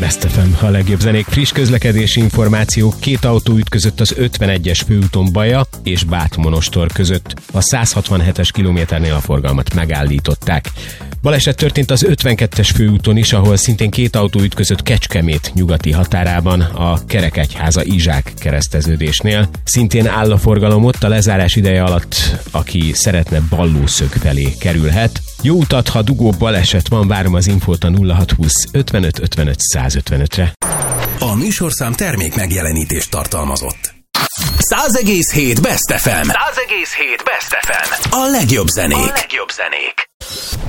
Best FM, a legjobb zenék, friss közlekedési információk. 2 autó ütközött az 51-es főúton Baja és Bát-Monostor között. A 167-es kilométernél a forgalmat megállították. Baleset történt az 52-es főúton is, ahol szintén 2 autó ütközött Kecskemét nyugati határában, a Kerekegyháza-Izsák kereszteződésnél. Szintén áll a forgalom ott, a lezárás ideje alatt, aki szeretne Ballószög felé kerülhet. Jó utat, ha dugó baleset van, várom az infót a 0620 55 55 155-re. A műsorszám termék megjelenítést tartalmazott. 100,7 Best FM. 100,7 Best FM. A legjobb zenék.